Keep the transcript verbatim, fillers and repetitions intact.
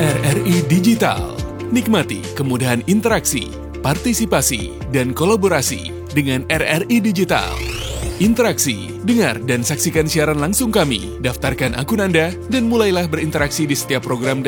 R R I Digital. Nikmati kemudahan interaksi, partisipasi, dan kolaborasi dengan R R I Digital. Interaksi, dengar dan saksikan siaran langsung kami, daftarkan akun Anda, dan mulailah berinteraksi di setiap program